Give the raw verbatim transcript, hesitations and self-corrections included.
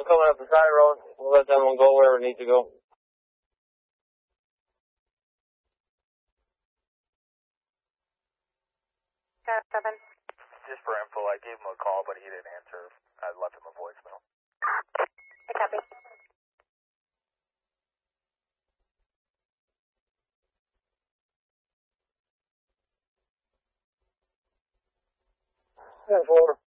coming up the side road. We'll let them go wherever it needs to go. Got seven. Just for info, I gave him a call, but he didn't answer. I left him a voicemail. I copy. ten four.